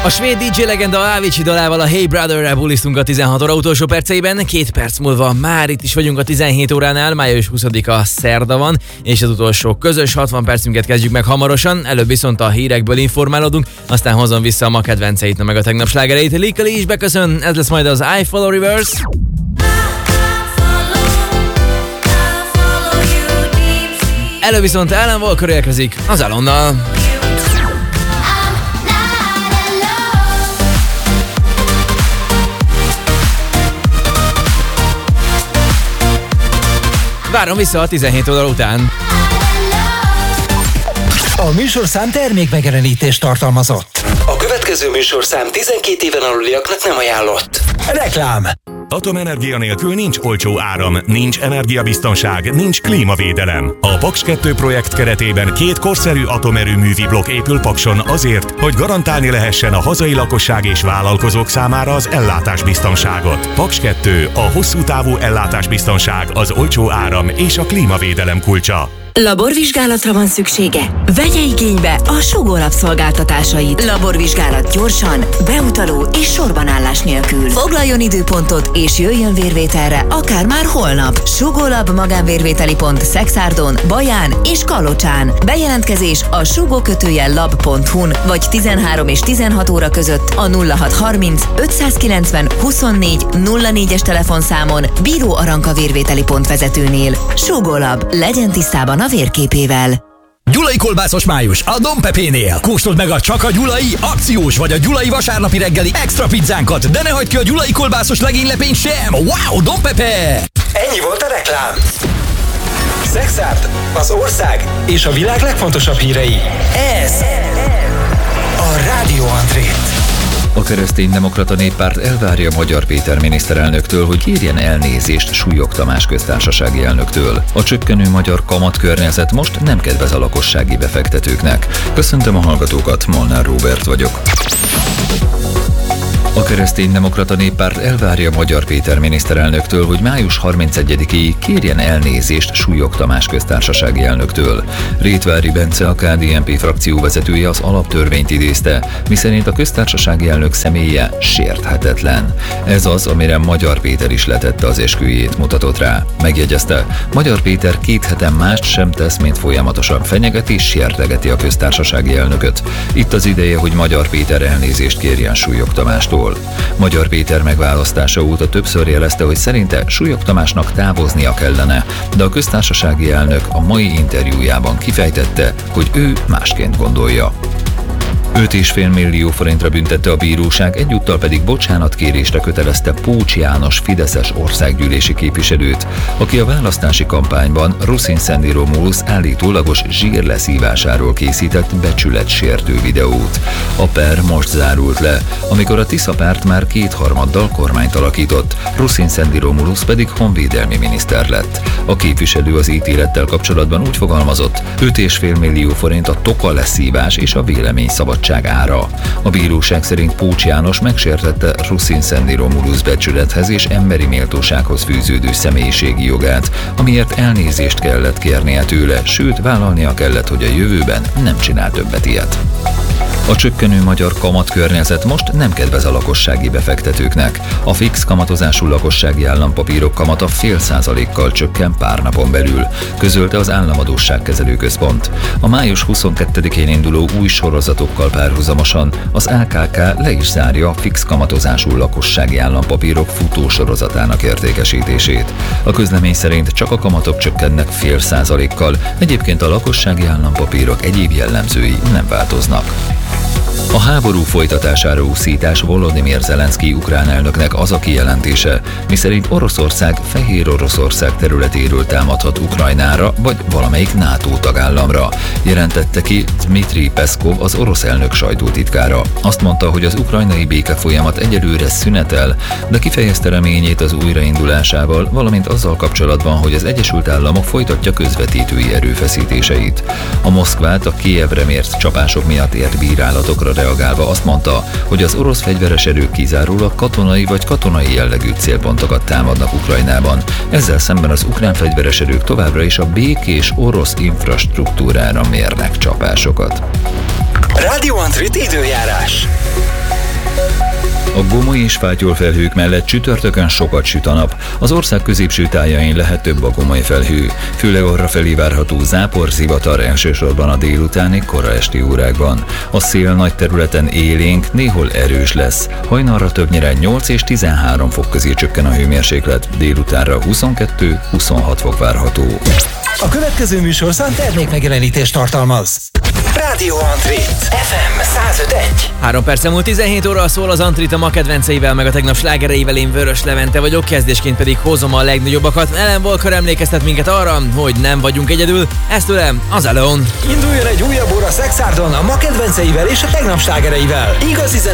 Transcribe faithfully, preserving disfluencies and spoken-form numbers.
A svéd dé dzsé legenda Avicii dalával, a Hey Brother-rel bulisztunk a tizenhat óra utolsó perceiben. Két perc múlva már itt is vagyunk a tizenhét óránál, május huszadika szerda van, és az utolsó közös hatvan percünket kezdjük meg hamarosan. Előbb viszont a hírekből informálódunk, aztán hozom vissza a ma kedvenceit, na meg a tegnap slágereit. Likali is beköszön, ez lesz majd az I Follow Reverse. Előbb viszont Alan Walker érkezik az Alonnal. Várom vissza a tizenhét óra után. A műsorszám termékmegjelenítést tartalmazott. A következő műsorszám tizenkét éven aluliaknak nem ajánlott. Reklám. Atomenergia nélkül nincs olcsó áram, nincs energiabiztonság, nincs klímavédelem. A Paks kettő projekt keretében két korszerű atomerőművi blokk épül Pakson azért, hogy garantálni lehessen a hazai lakosság és vállalkozók számára az ellátásbiztonságot. Paks kettő, a hosszú távú ellátásbiztonság, az olcsó áram és a klímavédelem kulcsa. Laborvizsgálatra van szüksége? Vegye igénybe a Sugó Lab szolgáltatásait. Laborvizsgálat gyorsan, beutaló és sorbanállás nélkül. Foglaljon időpontot és jöjjön vérvételre, akár már holnap. Sugó Lab magánvérvételi pont Szexárdon, Baján és Kalocsán. Bejelentkezés a sugó kötőjel lab pont hu-n vagy tizenhárom és tizenhat óra között a nulla hat harminc ötszázkilencven huszonnégy nulla négyes telefonszámon Bíró Aranka vérvételi pont vezetőnél. Sugó Lab, legyen tisztában a vérképével. Gyulai kolbászos május a Don Pepénél. Kóstold meg a csak a gyulai akciós vagy a gyulai vasárnapi reggeli extra pizzánkat, de ne hagyd ki a gyulai kolbászos legénylepényt sem. Wow, Don Pepe! Ennyi volt a reklám. Szexárd, az ország és a világ legfontosabb hírei. Ez a Rádió Andrét. A Kereszténydemokrata Néppárt elvárja Magyar Péter miniszterelnöktől, hogy kérjen elnézést Súlyog Tamás köztársasági elnöktől. A csökkenő magyar kamatkörnyezet most nem kedvez a lakossági befektetőknek. Köszöntöm a hallgatókat, Molnár Róbert vagyok. A Kereszténydemokrata Néppárt elvárja Magyar Péter miniszterelnöktől, hogy május harmincegyedikéig kérjen elnézést Súlyog Tamás köztársasági elnöktől. Rétvári Bence, a ká dé en pé frakcióvezetője az alaptörvényt idézte, miszerint a köztársasági elnök személye sérthetetlen. Ez az, amire Magyar Péter is letette az esküjét, mutatott rá. Megjegyezte, Magyar Péter két hete mást sem tesz, mint folyamatosan fenyegeti és sértegeti a köztársasági elnököt. Itt az ideje, hogy Magyar Péter elnézést kérjen Súlyog Tamástól. Magyar Péter megválasztása óta többször jelezte, hogy szerinte Súlyog Tamásnak távoznia kellene, de a köztársasági elnök a mai interjújában kifejtette, hogy ő másként gondolja. öt egész öt millió forintra büntette a bíróság, egyúttal pedig bocsánatkérésre kötelezte Pócs János fideszes országgyűlési képviselőt, aki a választási kampányban Ruszin Szendi Romulus állítólagos zsírleszívásáról készített becsületsértő videót. A per most zárult le, amikor a Tisza párt már kétharmaddal kormányt alakított, Ruszin Szendi Romulus pedig honvédelmi miniszter lett. A képviselő az ítélettel kapcsolatban úgy fogalmazott, öt egész öt millió forint a toka leszívás és a véleményszabadság ára. A bíróság szerint Pócs János megsértette Ruszin Szendi Romulus becsülethez és emberi méltósághoz fűződő személyiségi jogát, amiért elnézést kellett kérnie tőle, sőt vállalnia kellett, hogy a jövőben nem csinál többet ilyet. A csökkenő magyar kamatkörnyezet most nem kedvez a lakossági befektetőknek. A fix kamatozású lakossági állampapírok kamata fél százalékkal csökken pár napon belül, közölte az Államadósságkezelő Központ. A május huszonkettedikén induló új sorozatokkal párhuzamosan az á ká ká le is zárja a fix kamatozású lakossági állampapírok futósorozatának értékesítését. A közlemény szerint csak a kamatok csökkennek fél százalékkal, egyébként a lakossági állampapírok egyéb jellemzői nem változnak. A háború folytatására úszítás Volodymyr Zelenszky ukrán elnöknek az a kijelentése, miszerint Oroszország Fehér Oroszország területéről támadhat Ukrajnára vagy valamelyik NATO tagállamra, jelentette ki Dmitry Peszkov, az orosz elnök sajtótitkára. Azt mondta, hogy az ukrajnai békefolyamat egyelőre szünetel, de kifejezte reményét az újraindulásával, valamint azzal kapcsolatban, hogy az Egyesült Államok folytatja közvetítői erőfeszítéseit. A Moszkvát a Kijevre mért csapások miatt ért bírálatokra reagálva azt mondta, hogy az orosz fegyveres erők kizárólag katonai vagy katonai jellegű célpontokat támadnak Ukrajnában. Ezzel szemben az ukrán fegyveres erők továbbra is a békés orosz infrastruktúrára mérnek csapásokat. Radio Antrit időjárás. A gomoly és fátyol felhők mellett csütörtökön sokat süt a nap. Az ország középső tájain lehet több a gomoly felhő. Főleg arrafelé várható zápor, zivatar elsősorban a délutáni, kora esti órákban. A szél nagy területen élénk, néhol erős lesz. Hajnalra többnyire nyolc és tizenhárom fok közé csökken a hőmérséklet, délutánra huszonkettő-huszonhat fok várható. A következő műsorszám termékmegjelenítést tartalmaz. Radio Antrit ef em száz öt egy. Három perc múlt tizenhét óra szól az Antrit a ma kedvenceivel, meg a tegnap slágereivel. Én Vörös Levente vagyok, kezdésként pedig hozom a legnagyobbakat. Ellen Walker emlékeztet minket arra, hogy nem vagyunk egyedül, ez tőlem az Alone. Induljon egy újabb óra Szexárdon a ma kedvenceivel és a tegnap slágereivel. Igazi